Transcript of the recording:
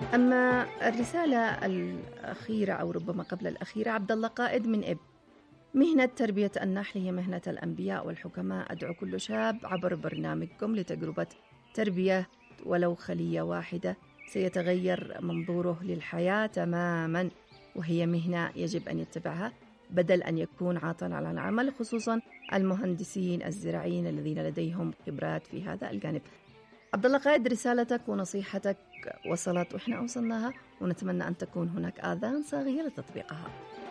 أما الرسالة الأخيرة أو ربما قبل الأخيرة، عبد الله قائد من إب: مهنة تربية النحل هي مهنة الأنبياء والحكماء. أدعو كل شاب عبر برنامجكم لتجربة تربية ولو خلية واحدة، سيتغير منظوره للحياة تماما، وهي مهنة يجب أن يتبعها بدل أن يكون عاطلا على العمل، خصوصا المهندسين الزراعيين الذين لديهم خبرات في هذا الجانب. عبد الله قائد، رسالتك ونصيحتك وصلت وإحنا أوصلناها، ونتمنى أن تكون هناك آذان صاغية لتطبيقها.